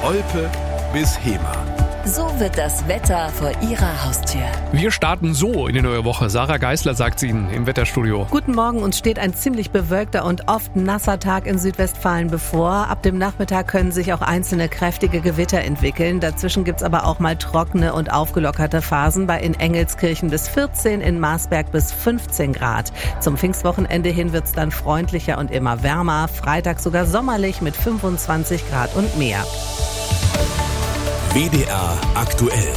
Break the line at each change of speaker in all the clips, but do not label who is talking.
Olpe bis Hemer.
So wird das Wetter vor Ihrer Haustür.
Wir starten so in die neue Woche. Sarah Geisler sagt es Ihnen im Wetterstudio.
Guten Morgen, uns steht ein ziemlich bewölkter und oft nasser Tag in Südwestfalen bevor. Ab dem Nachmittag können sich auch einzelne kräftige Gewitter entwickeln. Dazwischen gibt's aber auch mal trockene und aufgelockerte Phasen. Bei in Engelskirchen bis 14, in Marsberg bis 15 Grad. Zum Pfingstwochenende hin wird's dann freundlicher und immer wärmer. Freitag sogar sommerlich mit 25 Grad und mehr.
WDR aktuell.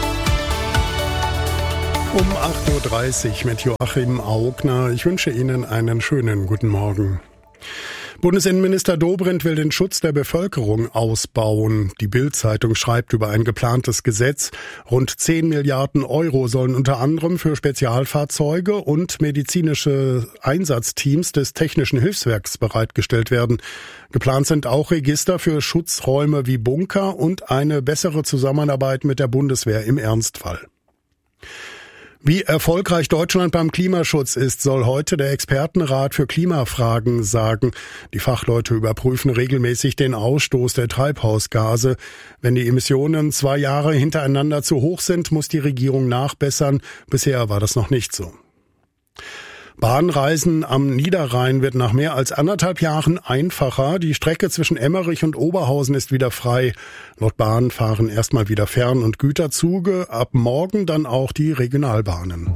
Um 8.30 Uhr mit Joachim Augner. Ich wünsche Ihnen einen schönen guten Morgen. Bundesinnenminister Dobrindt will den Schutz der Bevölkerung ausbauen. Die Bild-Zeitung schreibt über ein geplantes Gesetz. Rund 10 Milliarden Euro sollen unter anderem für Spezialfahrzeuge und medizinische Einsatzteams des Technischen Hilfswerks bereitgestellt werden. Geplant sind auch Register für Schutzräume wie Bunker und eine bessere Zusammenarbeit mit der Bundeswehr im Ernstfall. Wie erfolgreich Deutschland beim Klimaschutz ist, soll heute der Expertenrat für Klimafragen sagen. Die Fachleute überprüfen regelmäßig den Ausstoß der Treibhausgase. Wenn die Emissionen 2 Jahre hintereinander zu hoch sind, muss die Regierung nachbessern. Bisher war das noch nicht so. Bahnreisen am Niederrhein wird nach mehr als 1,5 Jahren einfacher. Die Strecke zwischen Emmerich und Oberhausen ist wieder frei. Laut Bahn fahren erstmal wieder Fern- und Güterzüge. Ab morgen dann auch die Regionalbahnen.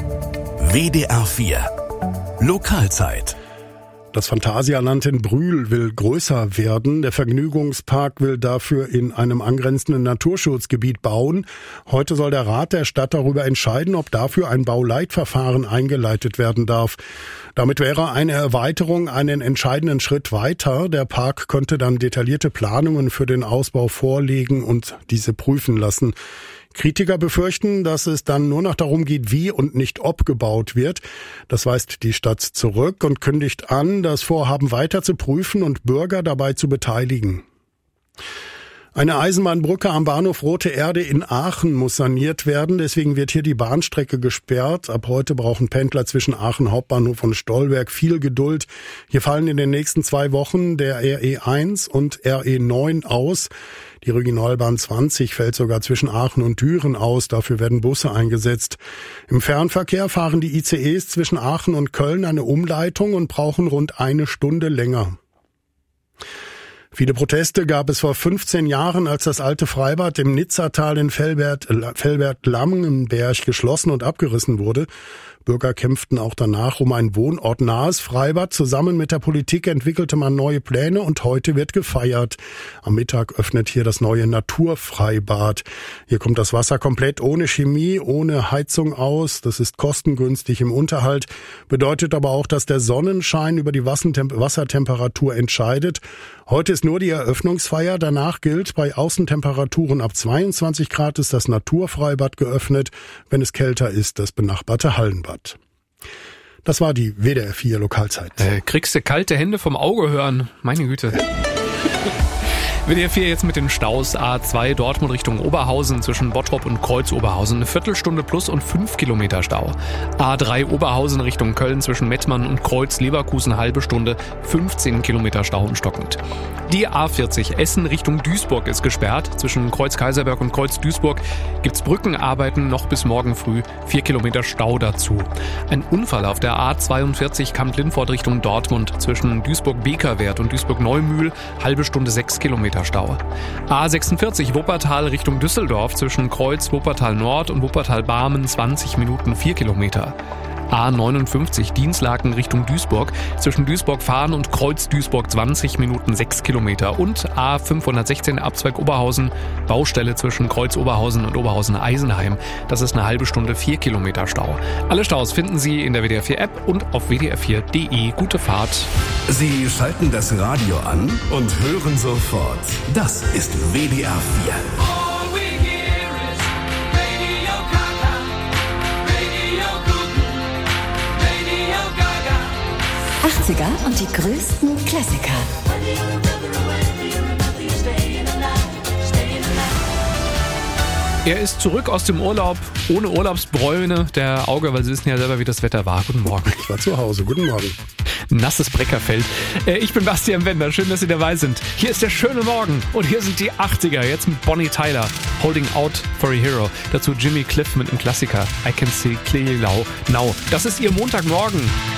WDR 4 Lokalzeit.
Das Phantasialand in Brühl will größer werden. Der Vergnügungspark will dafür in einem angrenzenden Naturschutzgebiet bauen. Heute soll der Rat der Stadt darüber entscheiden, ob dafür ein Bauleitverfahren eingeleitet werden darf. Damit wäre eine Erweiterung einen entscheidenden Schritt weiter. Der Park könnte dann detaillierte Planungen für den Ausbau vorlegen und diese prüfen lassen. Kritiker befürchten, dass es dann nur noch darum geht, wie und nicht ob gebaut wird. Das weist die Stadt zurück und kündigt an, das Vorhaben weiter zu prüfen und Bürger dabei zu beteiligen. Eine Eisenbahnbrücke am Bahnhof Rote Erde in Aachen muss saniert werden. Deswegen wird hier die Bahnstrecke gesperrt. Ab heute brauchen Pendler zwischen Aachen Hauptbahnhof und Stolberg viel Geduld. Hier fallen in den nächsten 2 Wochen der RE1 und RE9 aus. Die Regionalbahn 20 fällt sogar zwischen Aachen und Düren aus. Dafür werden Busse eingesetzt. Im Fernverkehr fahren die ICEs zwischen Aachen und Köln eine Umleitung und brauchen rund 1 Stunde länger. Viele Proteste gab es vor 15 Jahren, als das alte Freibad im Nizzatal in Velbert-Langenberg geschlossen und abgerissen wurde. Bürger kämpften auch danach um ein wohnortnahes Freibad. Zusammen mit der Politik entwickelte man neue Pläne und heute wird gefeiert. Am Mittag öffnet hier das neue Naturfreibad. Hier kommt das Wasser komplett ohne Chemie, ohne Heizung aus. Das ist kostengünstig im Unterhalt, bedeutet aber auch, dass der Sonnenschein über die Wassertemperatur entscheidet. Heute ist nur die Eröffnungsfeier. Danach gilt, bei Außentemperaturen ab 22 Grad ist das Naturfreibad geöffnet. Wenn es kälter ist, das benachbarte Hallenbad. Das war die WDR 4 Lokalzeit.
Kriegst du kalte Hände vom Auge hören? Meine Güte. WDR 4 jetzt mit den Staus. A2 Dortmund Richtung Oberhausen zwischen Bottrop und Kreuz-Oberhausen. 1 Viertelstunde plus und 5 Kilometer Stau. A3 Oberhausen Richtung Köln zwischen Mettmann und Kreuz-Leverkusen 1/2 Stunde. 15 Kilometer Stau und stockend. Die A40 Essen Richtung Duisburg ist gesperrt. Zwischen Kreuz-Kaiserberg und Kreuz-Duisburg gibt's Brückenarbeiten noch bis morgen früh. 4 Kilometer Stau dazu. Ein Unfall auf der A42 Kamp-Lindfort Richtung Dortmund zwischen Duisburg-Bekerwert und Duisburg-Neumühl. 1/2 Stunde 6 Kilometer Stau. A46 Wuppertal Richtung Düsseldorf zwischen Kreuz Wuppertal Nord und Wuppertal Barmen 20 Minuten 4 Kilometer. A59 Dienstlaken Richtung Duisburg zwischen Duisburg-Fahren und Kreuz Duisburg 20 Minuten 6 Kilometer und A516 Abzweig Oberhausen Baustelle zwischen Kreuz Oberhausen und Oberhausen-Eisenheim. Das ist 1/2 Stunde 4 Kilometer Stau. Alle Staus finden Sie in der WDR 4 App und auf wdr4.de. Gute Fahrt.
Sie schalten das Radio an und hören sofort. Das ist WDR 4.
80er und die größten Klassiker.
Er ist zurück aus dem Urlaub, ohne Urlaubsbräune, der Auge, weil Sie wissen ja selber, wie das Wetter war. Guten Morgen.
Ich war zu Hause. Guten Morgen.
nasses Breckerfeld. Ich bin Bastian Wender, schön, dass Sie dabei sind. Hier ist der schöne Morgen und hier sind die 80er, jetzt mit Bonnie Tyler, Holding Out for a Hero. Dazu Jimmy Cliff mit einem Klassiker, I Can See Clearly Now. Das ist Ihr Montagmorgen.